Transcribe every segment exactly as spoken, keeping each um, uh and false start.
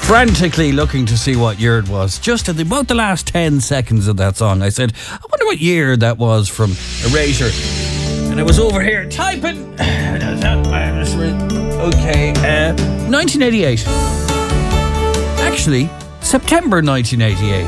Frantically looking to see what year it was. Just at the, about the last ten seconds of that song, I said, I wonder what year that was from Erasure. And I was over here typing. Okay, uh, nineteen eighty-eight. Actually, September nineteen eighty-eight.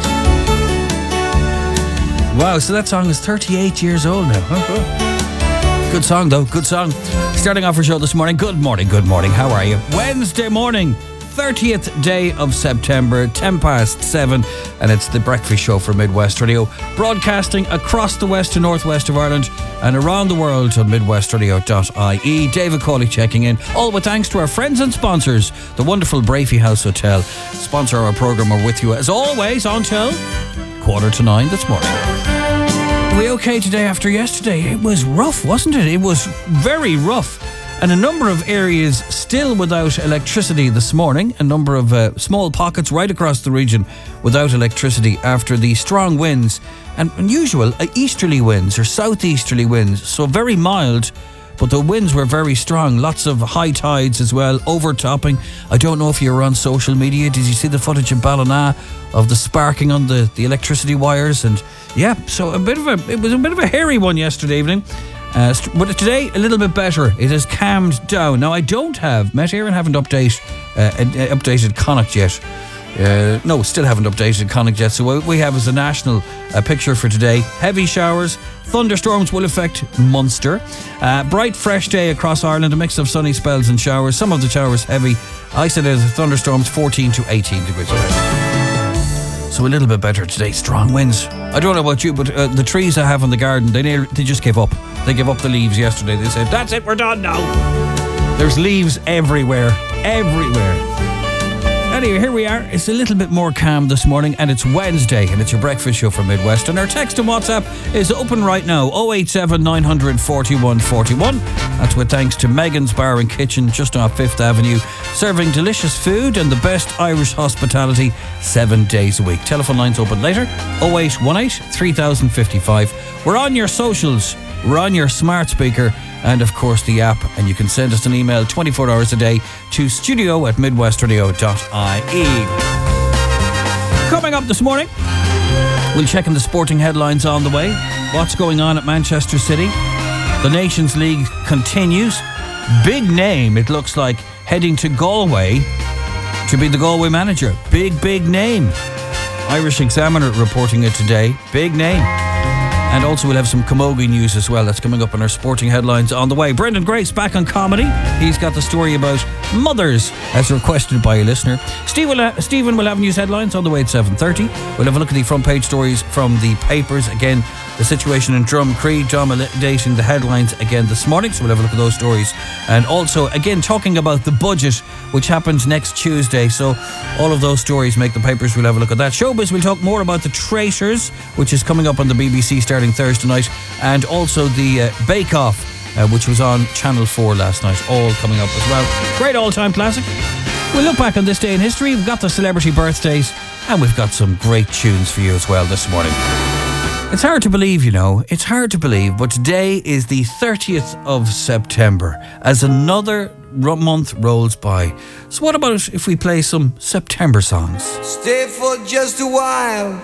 Wow, so that song is thirty-eight years old now. Good song, though. Good song. Starting off our show this morning. Good morning, good morning. How are you? Wednesday morning, thirtieth day of September, ten past seven, and it's the breakfast show for Midwest Radio, broadcasting across the west to northwest of Ireland and around the world on midwest radio dot I E. David Cawley checking in, all with thanks to our friends and sponsors, the wonderful Brafey House Hotel. Sponsor our programme. Are with you as always until quarter to nine this morning. Are we okay today after yesterday? It was rough, wasn't it? It was very rough. And a number of areas still without electricity this morning. A number of uh, small pockets right across the region without electricity after the strong winds and unusual uh, easterly winds or southeasterly winds. So very mild, but the winds were very strong. Lots of high tides as well, overtopping. I don't know if you were on social media. Did you see the footage in Ballina of the sparking on the, the electricity wires? And yeah, so a bit of a it was a bit of a hairy one yesterday evening. Uh, but today, a little bit better. It has calmed down. Now, I don't have... Met Éireann haven't update, uh, updated Connacht yet. Uh, no, still haven't updated Connacht yet. So what we have is a national uh, picture for today. Heavy showers. Thunderstorms will affect Munster. Uh, bright, fresh day across Ireland. A mix of sunny spells and showers. Some of the showers heavy. Isolated thunderstorms, fourteen to eighteen degrees. So a little bit better today. Strong winds. I don't know about you, but uh, the trees I have in the garden, they nearly, they just gave up. They gave up the leaves yesterday. They said, that's it, we're done now. There's leaves everywhere. Everywhere. Anyway, here we are. It's a little bit more calm this morning, and it's Wednesday, and it's your breakfast show from Midwest. And our text and WhatsApp is open right now, oh eight seven, nine four one, four one. That's with thanks to Megan's Bar and Kitchen, just off Fifth Avenue, serving delicious food and the best Irish hospitality seven days a week. Telephone lines open later, oh eight one eight, three thousand fifty-five. We're on your socials, we're on your smart speaker, and of course the app, and you can send us an email twenty-four hours a day to studio at midwest radio dot I E. Coming up this morning, we'll check in the sporting headlines on the way. What's going on at Manchester City? The Nations League continues. Big name, it looks like, heading to Galway to be the Galway manager. Big, big name. Irish Examiner reporting it today. Big name. And also we'll have some camogie news as well. That's coming up in our sporting headlines on the way. Brendan Grace back on comedy. He's got the story about mothers as requested by a listener. Steve will ha- Stephen will have news headlines on the way at seven thirty. We'll have a look at the front page stories from the papers. Again, the situation in Drumcree, dominating the headlines again this morning. So we'll have a look at those stories. And also, again, talking about the budget, which happens next Tuesday. So all of those stories make the papers. We'll have a look at that. Showbiz, we'll talk more about The Traitors, which is coming up on the B B C starting Thursday night. And also the uh, Bake Off, uh, which was on Channel four last night. All coming up as well. Great all-time classic. We'll look back on this day in history. We've got the celebrity birthdays. And we've got some great tunes for you as well this morning. It's hard to believe, you know, it's hard to believe, but today is the thirtieth of September as another ro- month rolls by. So what about if we play some September songs? Stay for just a while.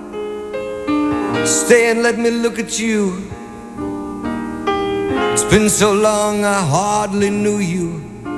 Stay and let me look at you. It's been so long I hardly knew you.